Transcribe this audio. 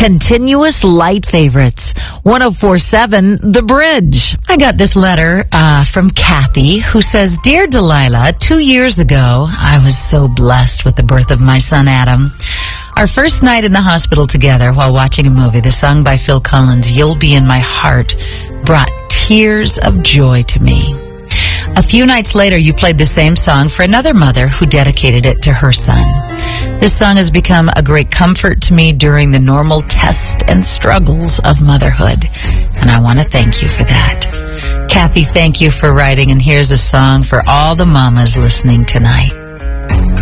Continuous light favorites. 104.7 The Bridge. I got this letter from Kathy, who says, Dear Delilah, 2 years ago, I was so blessed with the birth of my son Adam. Our first night in the hospital together while watching a movie, the song by Phil Collins, You'll Be in My Heart, brought tears of joy to me. A few nights later, you played the same song for another mother who dedicated it to her son. This song has become a great comfort to me during the normal tests and struggles of motherhood, and I want to thank you for that. Kathy, thank you for writing, and here's a song for all the mamas listening tonight.